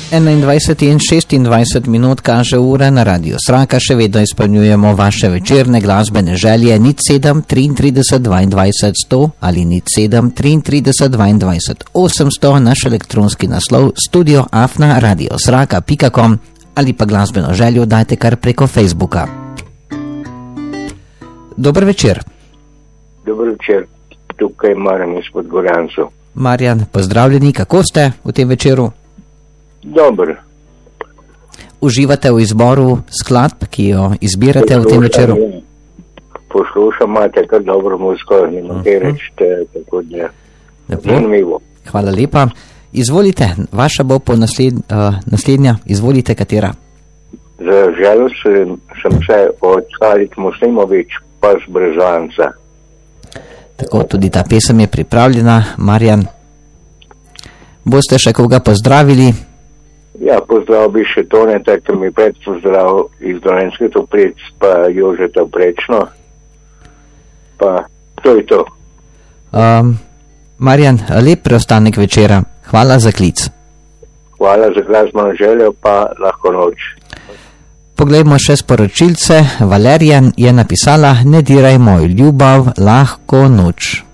21 in 26 minut kaže ura na Radiu Sraka, še vedno izpolnjujemo vaše večerne glasbene želje 07 33 22 100 ali 07 33 22 800, naš elektronski naslov studio@radiosraka.com ali pa glasbeno željo dajte kar preko Facebooka. Dober večer. Dober večer, tukaj Marjan izpod Gorjancev. Marjan, pozdravljeni, kako ste v tem večeru? Dober. Uživate v izboru skladb, ki jo izbirate v tem večeru? Poslušam, imate kar dobro muziko, nima kaj reči, tako da zanimivo. Hvala lepa. Izvolite, vaša bo po naslednja, izvolite katera. Želel sem se od Halit Muslimović, Pas Brezanca. Tako, tudi ta pesem je pripravljena. Marjan, boste še koga pozdravili? Ja, pozdrav bi še Toneta, ki mi pred pozdrav iz Dolenjske Toplic, pa Jožeta Prečno. Pa to je to. Marjan, lep preostanek večera. Hvala za klic. Hvala za glasbeno željo, pa lahko noč. Poglejmo še sporočilce. Valerijan je napisala: ne diraj moj ljubav, lahko noč.